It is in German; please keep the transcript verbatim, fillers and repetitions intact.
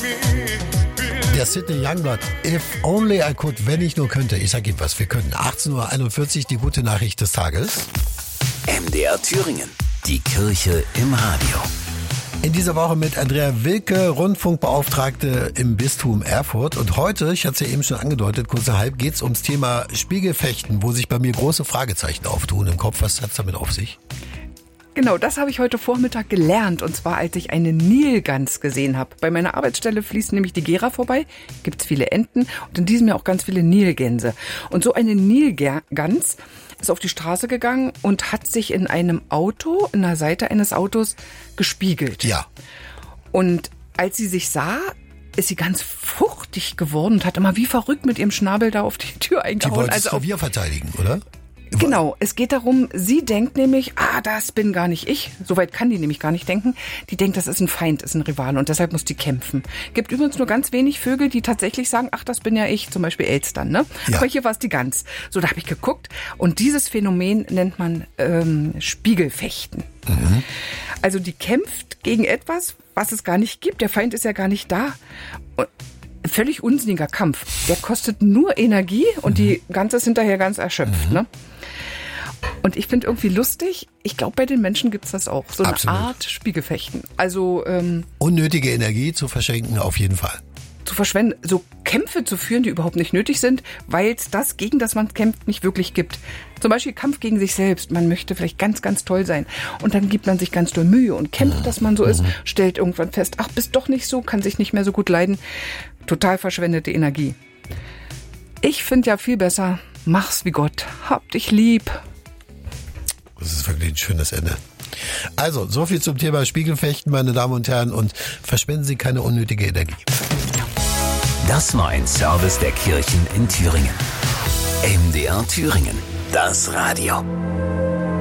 Der Sidney Youngblood, If Only I Could, wenn ich nur könnte. Ich sag ihm was, wir könnten. achtzehn Uhr einundvierzig, die gute Nachricht des Tages. M D R Thüringen, die Kirche im Radio. In dieser Woche mit Andrea Wilke, Rundfunkbeauftragte im Bistum Erfurt. Und heute, ich hatte es ja eben schon angedeutet, kurz nach halb, geht es ums Thema Spiegelfechten, wo sich bei mir große Fragezeichen auftun im Kopf. Was hat es damit auf sich? Genau, das habe ich heute Vormittag gelernt. Und zwar, als ich eine Nilgans gesehen habe. Bei meiner Arbeitsstelle fließt nämlich die Gera vorbei. Gibt es viele Enten und in diesem Jahr auch ganz viele Nilgänse. Und so eine Nilgans ist auf die Straße gegangen und hat sich in einem Auto, in der Seite eines Autos, gespiegelt. Ja. Und als sie sich sah, ist sie ganz fuchtig geworden und hat immer wie verrückt mit ihrem Schnabel da auf die Tür eingehauen. Die wollte also das Revier verteidigen, oder? Genau, es geht darum, sie denkt nämlich, ah, das bin gar nicht ich. Soweit kann die nämlich gar nicht denken. Die denkt, das ist ein Feind, ist ein Rivale und deshalb muss die kämpfen. Gibt übrigens nur ganz wenig Vögel, die tatsächlich sagen, ach, das bin ja ich, zum Beispiel Elstern, ne? Ja. Aber hier war es die Gans. So, da habe ich geguckt und dieses Phänomen nennt man ähm, Spiegelfechten. Mhm. Also die kämpft gegen etwas, was es gar nicht gibt. Der Feind ist ja gar nicht da. Und völlig unsinniger Kampf. Der kostet nur Energie und mhm. die Gans ist hinterher ganz erschöpft, mhm. ne? Und ich finde irgendwie lustig, ich glaube, bei den Menschen gibt es das auch. So eine Absolut. Art Spiegelfechten. Also ähm, unnötige Energie zu verschenken, auf jeden Fall. Zu verschwenden, so Kämpfe zu führen, die überhaupt nicht nötig sind, weil es das, gegen das man kämpft, nicht wirklich gibt. Zum Beispiel Kampf gegen sich selbst. Man möchte vielleicht ganz, ganz toll sein. Und dann gibt man sich ganz doll Mühe und kämpft, mhm. dass man so ist, stellt irgendwann fest, ach, bist doch nicht so, kann sich nicht mehr so gut leiden. Total verschwendete Energie. Ich finde ja viel besser, mach's wie Gott, hab dich lieb. Das ist wirklich ein schönes Ende. Also, so viel zum Thema Spiegelfechten, meine Damen und Herren, und verschwenden Sie keine unnötige Energie. Das war ein Service der Kirchen in Thüringen. M D R Thüringen, das Radio.